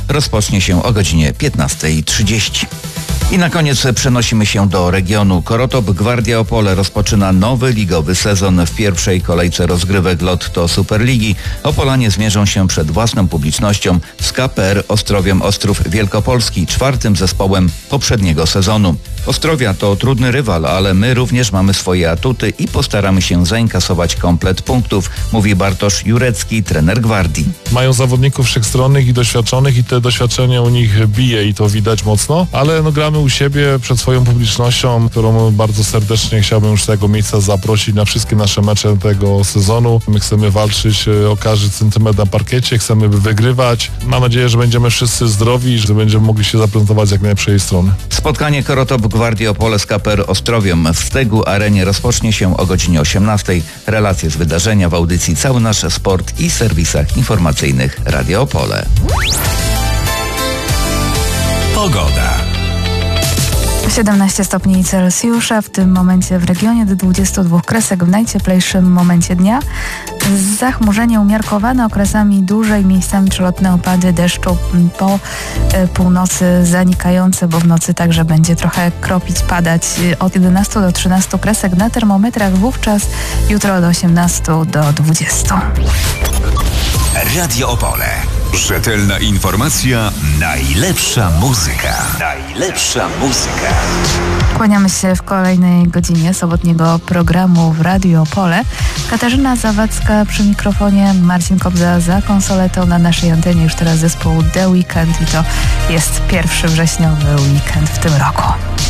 rozpocznie się o godzinie 15:30. I na koniec przenosimy się do regionu. Korotop Gwardia Opole rozpoczyna nowy ligowy sezon. W pierwszej kolejce rozgrywek Lotto Superligi Opolanie zmierzą się przed własną publicznością z KPR Ostrowią Ostrów Wielkopolski, czwartym zespołem poprzedniego sezonu. Ostrowia to trudny rywal, ale my również mamy swoje atuty i postaramy się zainkasować komplet punktów, mówi Bartosz Jurecki, trener Gwardii. Mają zawodników wszechstronnych i doświadczonych i te doświadczenie u nich bije i to widać mocno, ale gramy u siebie przed swoją publicznością, którą bardzo serdecznie chciałbym już z tego miejsca zaprosić na wszystkie nasze mecze tego sezonu. My chcemy walczyć o każdy centymetr na parkiecie, chcemy wygrywać. Mam nadzieję, że będziemy wszyscy zdrowi i że będziemy mogli się zaprezentować z jak najlepszej strony. Spotkanie Korotop Gwardii Opole z KPR Ostrowią w Stegu Arenie rozpocznie się o godzinie 18:00. Relacje z wydarzenia w audycji Cały Nasz Sport i serwisach informacyjnych Radio Opole. Pogoda. 17 stopni Celsjusza, w tym momencie w regionie do 22 kresek w najcieplejszym momencie dnia. Zachmurzenie umiarkowane, okresami dłużej, miejscami przelotne opady deszczu, po północy zanikające, bo w nocy także będzie trochę kropić, padać od 11 do 13 kresek na termometrach, wówczas jutro od 18 do 20. Radio Opole. Rzetelna informacja, najlepsza muzyka. Najlepsza muzyka. Kłaniamy się w kolejnej godzinie sobotniego programu w Radio Opole. Katarzyna Zawadzka przy mikrofonie, Marcin Kobza za konsoletą. Na naszej antenie już teraz zespół The Weekend i to jest pierwszy wrześniowy weekend w tym roku.